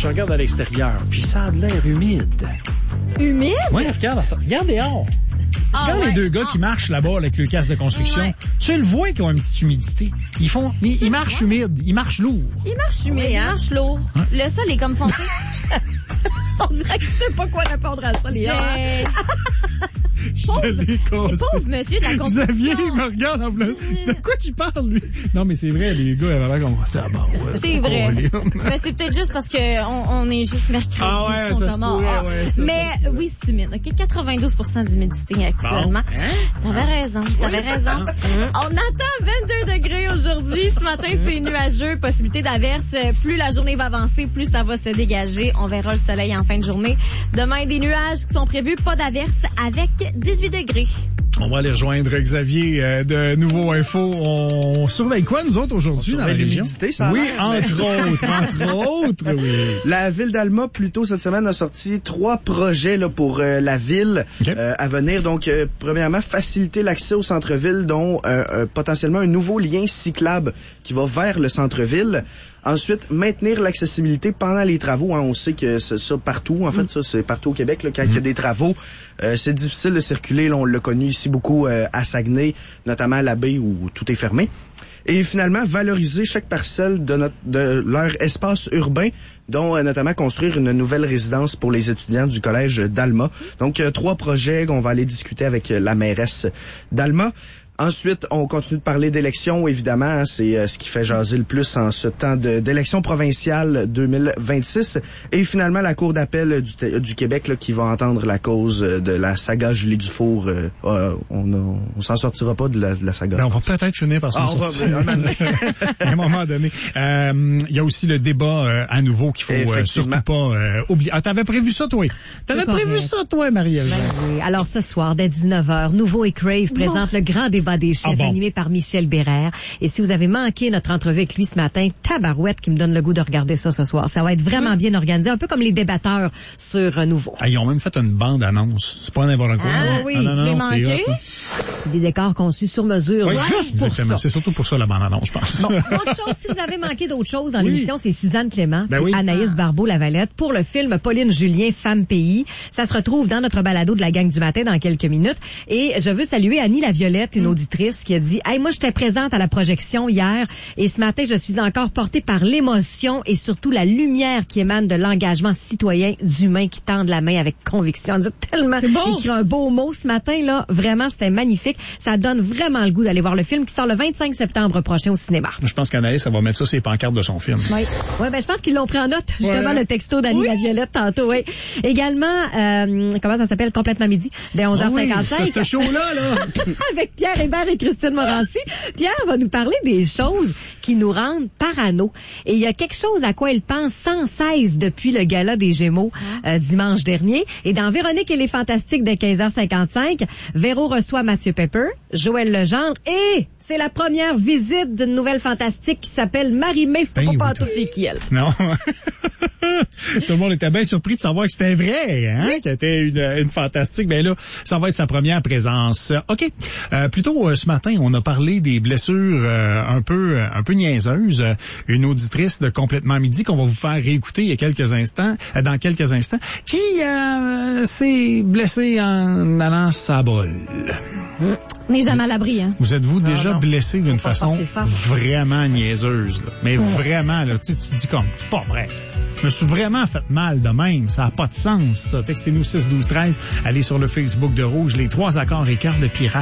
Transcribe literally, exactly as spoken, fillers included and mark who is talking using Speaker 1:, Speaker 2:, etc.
Speaker 1: regarde à l'extérieur, puis ça a de l'air humide.
Speaker 2: Humide?
Speaker 1: Oui, regarde, regarde dehors.
Speaker 2: Ah,
Speaker 1: Regarde
Speaker 2: ouais.
Speaker 1: les deux gars
Speaker 2: Ah.
Speaker 1: qui marchent là-bas avec le casque de construction.
Speaker 2: Ouais.
Speaker 1: Tu le vois qu'ils ont une petite humidité. Ils font, ils, ils marchent humides, ils marchent lourds.
Speaker 2: Il marche humide,
Speaker 3: Oui, hein?
Speaker 2: il marche lourd.
Speaker 1: Hein?
Speaker 2: Le sol est comme foncé.
Speaker 3: On dirait que je sais pas quoi répondre à ça, Léa.
Speaker 2: J'ai-
Speaker 1: Je l'ai cassé.
Speaker 2: Pauvre monsieur de la construction.
Speaker 1: Xavier, il me regarde en voulant... De quoi qu'il parle, lui? Non, mais c'est vrai, les gars, ils avaient l'air comme... Tabarouette,
Speaker 2: C'est vrai.
Speaker 1: oh,
Speaker 2: Mais c'est peut-être juste parce qu'on on est juste mercredi.
Speaker 1: Ah ouais,
Speaker 2: qu'ils sont
Speaker 1: ça se
Speaker 2: comme, ah,
Speaker 1: pourrait,
Speaker 2: ah.
Speaker 1: ouais, ça,
Speaker 2: Mais
Speaker 1: ça se
Speaker 2: oui, c'est humide. OK, quatre-vingt-douze pour cent d'humidité actuellement.
Speaker 1: Bon, hein?
Speaker 2: T'avais raison, t'avais raison. On attend vingt-deux degrés aujourd'hui. Ce matin, c'est nuageux, possibilité d'averse. Plus la journée va avancer, plus ça va se dégager. On verra le soleil en fin de journée. Demain, des nuages qui sont prévus, pas d'averse avec dix-huit degrés.
Speaker 1: On va aller rejoindre Xavier euh, de Nouveau Info. On surveille quoi, nous autres, aujourd'hui,
Speaker 4: On
Speaker 1: dans la
Speaker 4: surveille
Speaker 1: région?
Speaker 4: l'humidité, ça a
Speaker 1: Oui,
Speaker 4: l'air,
Speaker 1: entre autres, entre autres, oui.
Speaker 4: La ville d'Alma, plus tôt cette semaine, a sorti trois projets là, pour euh, la ville
Speaker 1: Okay.
Speaker 4: euh, à venir. Donc, euh, premièrement, faciliter l'accès au centre-ville, dont euh, euh, potentiellement un nouveau lien cyclable qui va vers le centre-ville. Ensuite, maintenir l'accessibilité pendant les travaux. Hein. On sait que c'est ça partout. En fait, mm. ça, c'est partout au Québec. Là, quand il mm. y a des travaux, euh, c'est difficile de circuler. Là, on l'a connu ici beaucoup euh, à Saguenay, notamment à la baie où tout est fermé. Et finalement, valoriser chaque parcelle de, notre, de leur espace urbain, dont euh, notamment construire une nouvelle résidence pour les étudiants du collège d'Alma. Donc, euh, trois projets qu'on va aller discuter avec euh, la mairesse d'Alma. Ensuite, on continue de parler d'élections, évidemment. Hein, c'est euh, ce qui fait jaser le plus en ce temps de, d'élections provinciales deux mille vingt-six. Et finalement, la Cour d'appel du, du Québec là, qui va entendre la cause de la saga Julie Dufour. Euh, euh, on, a, on s'en sortira pas de la, de la saga.
Speaker 1: Ben, on va peut-être finir par s'en
Speaker 4: ah,
Speaker 1: sortir.
Speaker 4: On va,
Speaker 1: à un moment donné. Euh, il y a aussi le débat euh, à nouveau qu'il faut euh, surtout pas euh, oublier. Ah, t'avais prévu ça, toi? T'avais
Speaker 3: C'est
Speaker 1: prévu
Speaker 3: correct.
Speaker 1: ça, toi, Marie-Ève?
Speaker 3: Ben oui. Alors, ce soir, dès dix-neuf heures, Nouveau et Crave présente le grand débat des chefs,
Speaker 1: Ah bon?
Speaker 3: animé par Michel Bérère. Et si vous avez manqué notre entrevue avec lui ce matin, tabarouette qui me donne le goût de regarder ça ce soir. Ça va être vraiment bien organisé, un peu comme les débatteurs sur euh, Nouveau.
Speaker 1: Ah, ils ont même fait une bande-annonce. C'est pas n'importe quoi.
Speaker 2: Ah
Speaker 1: non?
Speaker 2: oui,
Speaker 1: ah, non,
Speaker 2: tu l'as
Speaker 1: non, c'est
Speaker 2: manqué?
Speaker 1: hot, hein.
Speaker 3: Des décors conçus sur mesure.
Speaker 1: Oui,
Speaker 3: juste pour
Speaker 1: exactement.
Speaker 3: ça.
Speaker 1: C'est surtout pour ça la bande-annonce, je pense.
Speaker 3: Bon, autre chose, si vous avez manqué d'autres choses dans
Speaker 1: Oui.
Speaker 3: l'émission, c'est Suzanne Clément,
Speaker 1: Ben
Speaker 3: puis
Speaker 1: oui.
Speaker 3: Anaïs Barbeau-Lavalette pour le film Pauline Julien, Femme Pays. Ça se retrouve dans notre balado de la gang du matin dans quelques minutes. Et je veux saluer Annie Laviolette, une auditrice qui a dit « Hey, moi, j'étais présente à la projection hier et ce matin, je suis encore portée par l'émotion et surtout la lumière qui émane de l'engagement citoyen d'humains qui tendent la main avec conviction. » Elle a tellement
Speaker 2: bon.
Speaker 3: écrit un beau mot ce matin, là. Vraiment, c'était magnifique. Ça donne vraiment le goût d'aller voir le film qui sort le vingt-cinq septembre prochain au cinéma.
Speaker 1: Je pense qu'Anaïs, ça va mettre ça sur les pancartes de son film.
Speaker 3: Oui, ouais, ben je pense qu'ils l'ont pris en note, justement,
Speaker 1: Ouais.
Speaker 3: le texto d'Annie
Speaker 2: Oui.
Speaker 3: Laviolette tantôt, oui. Également, euh, comment ça s'appelle, Complètement midi, dès onze heures cinquante-cinq.
Speaker 1: Ah oui, ce show-là, là.
Speaker 3: Avec Pierre Hébert et Christine Morancy. Pierre va nous parler des choses qui nous rendent parano. Et il y a quelque chose à quoi il pense sans cesse depuis le gala des Gémeaux euh, dimanche dernier. Et dans Véronique et les Fantastiques dès quinze heures cinquante-cinq, Véro reçoit Mathieu Pepper, Joël Legendre et c'est la première visite d'une nouvelle fantastique qui s'appelle Marie-Mé. Faut
Speaker 1: Ben
Speaker 3: pas
Speaker 1: oui,
Speaker 3: tout c'est qui elle.
Speaker 1: Non. Tout le monde était bien surpris de savoir que c'était vrai, hein, oui. Qu'elle était une, une fantastique. Ben là, ça va être sa première présence. OK. Euh, plutôt euh, ce matin, on a parlé des blessures euh, un peu un peu niaiseuses. Euh, une auditrice de Complètement Midi qu'on va vous faire réécouter il y a quelques instants, euh, dans quelques instants, qui euh, s'est blessée en allant sa brûle.
Speaker 2: On n'est jamais à l'abri, hein.
Speaker 1: Vous êtes-vous
Speaker 3: Non,
Speaker 1: déjà
Speaker 3: non.
Speaker 1: blessé d'une
Speaker 3: Faut pas
Speaker 1: façon
Speaker 3: passer fort.
Speaker 1: vraiment niaiseuse, là. Mais vraiment, là, tu sais, tu te dis comme, c'est pas vrai. Je me suis vraiment fait mal de même. Ça n'a pas de sens, ça. Textez-nous six douze treize. Allez sur le Facebook de Rouge, les trois accords et cœurs de pirate.